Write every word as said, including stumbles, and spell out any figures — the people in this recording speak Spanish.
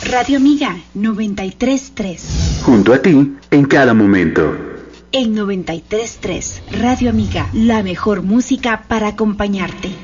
Radio Amiga noventa y tres punto tres. Junto a ti, en cada momento. En noventa y tres punto tres, Radio Amiga, la mejor música para acompañarte.